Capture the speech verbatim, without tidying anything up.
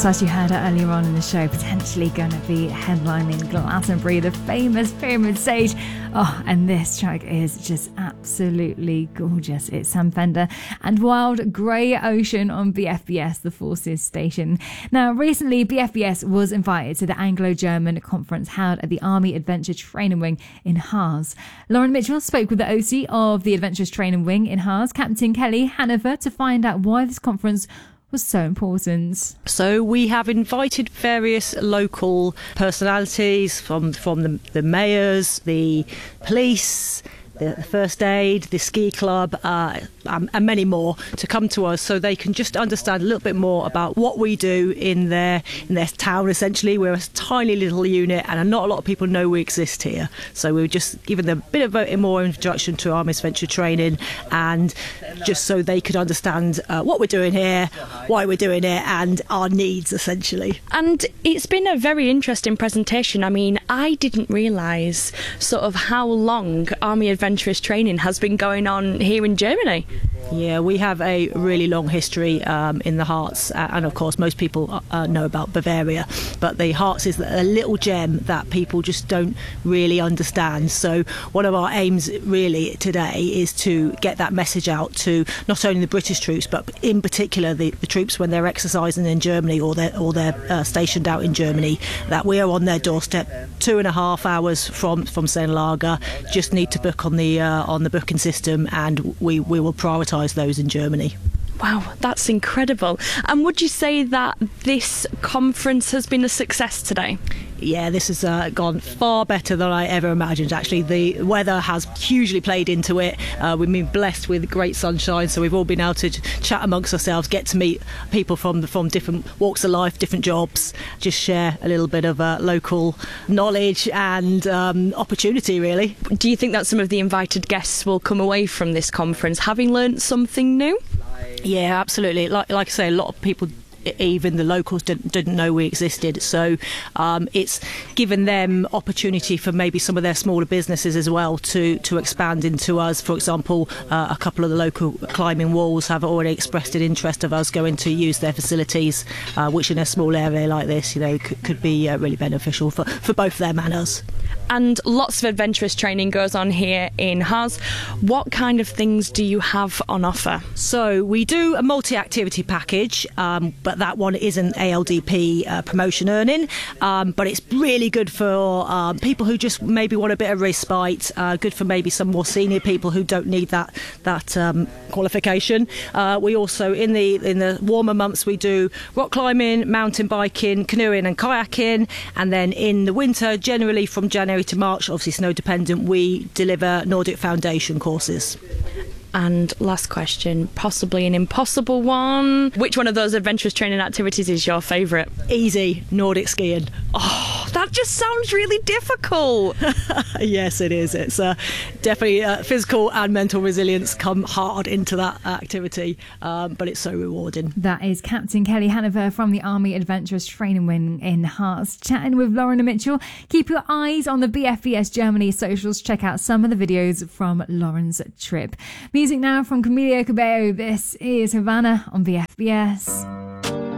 course, as you heard earlier on in the show, potentially going to be headlining Glastonbury, the famous Pyramid Stage. Oh, and this track is just absolutely gorgeous. It's Sam Fender and Wild Grey Ocean on B F B S, the Forces station. Now, recently, B F B S was invited to the Anglo-German conference held at the Army Adventure Training Wing in Haas. Lauren Mitchell spoke with the O C of the Adventurous Training Wing in Haas, Captain Kelly Hanover, to find out why this conference was so important. So we have invited various local personalities from from the, the mayors, the police, the first aid, the ski club, uh, um, and many more to come to us so they can just understand a little bit more about what we do in their in their town. Essentially, we're a tiny little unit and not a lot of people know we exist here. So we were just giving them a bit of a more introduction to Army Adventure Training, and just so they could understand uh, what we're doing here, why we're doing it, and our needs, essentially. And it's been a very interesting presentation. I mean, I didn't realise sort of how long Army Adventurous Training has been going on here in Germany. Yeah, we have a really long history um, in the Harz, uh, and of course most people uh, know about Bavaria, but the Harz is a little gem that people just don't really understand. So one of our aims really today is to get that message out to not only the British troops, but in particular the, the troops when they're exercising in Germany or they're, or they're uh, stationed out in Germany, that we are on their doorstep, two and a half hours from from Sennelager. Just need to book on the uh, on the booking system, and we, we will prioritise those in Germany. Wow, that's incredible. And would you say that this conference has been a success today? Yeah, this has uh, gone far better than I ever imagined, actually. The weather has hugely played into it. Uh, we've been blessed with great sunshine, so we've all been able to chat amongst ourselves, get to meet people from the, from different walks of life, different jobs, just share a little bit of uh, local knowledge and um, opportunity, really. Do you think that some of the invited guests will come away from this conference having learnt something new? Yeah, absolutely. Like, like I say, a lot of people, even the locals, didn't, didn't know we existed. So um, it's given them opportunity for maybe some of their smaller businesses as well to, to expand into us. For example, uh, a couple of the local climbing walls have already expressed an interest of us going to use their facilities, uh, which in a small area like this, you know, could, could be uh, really beneficial for, for both them and us. And lots of adventurous training goes on here in Haas. What kind of things do you have on offer? So we do a multi-activity package, um, but that one isn't A L D P uh, promotion earning, um, but it's really good for um, people who just maybe want a bit of respite, uh, good for maybe some more senior people who don't need that that um, qualification. Uh, we also, in the in the warmer months, we do rock climbing, mountain biking, canoeing and kayaking, and then in the winter, generally from January to March, obviously snow dependent, we deliver Nordic Foundation courses. And last question, possibly an impossible one. Which one of those adventurous training activities is your favourite? Easy, Nordic skiing. Oh, that just sounds really difficult. Yes, it is. It's uh, definitely uh, physical and mental resilience come hard into that activity, um, but it's so rewarding. That is Captain Kelly Hanover from the Army Adventurous Training Wing in Haas, chatting with Lauren Mitchell. Keep your eyes on the B F B S Germany socials. Check out some of the videos from Lauren's trip. Music now from Camilo Cabello. This is Havana on B F B S.